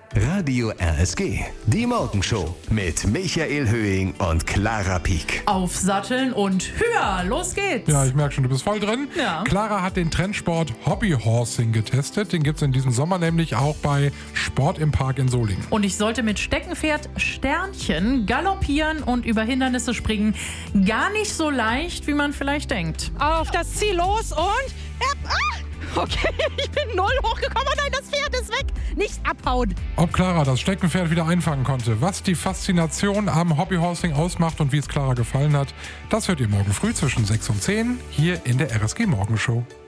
Radio RSG, die Morgenshow mit Michael Höhing und Clara Pieck. Aufsatteln und höher, los geht's. Ja, ich merke schon, du bist voll drin. Ja. Clara hat den Trendsport Hobbyhorsing getestet. Den gibt's in diesem Sommer nämlich auch bei Sport im Park in Solingen. Und ich sollte mit Steckenpferd Sternchen galoppieren und über Hindernisse springen. Gar nicht so leicht, wie man vielleicht denkt. Auf das Ziel los und... Okay, ich bin 0 hochgekommen. Oh nein, das Pferd ist weg. Nicht abhauen. Ob Clara das Steckenpferd wieder einfangen konnte, was die Faszination am Hobbyhorsing ausmacht und wie es Clara gefallen hat, das hört ihr morgen früh zwischen 6 und 10 hier in der RSG Morgenshow.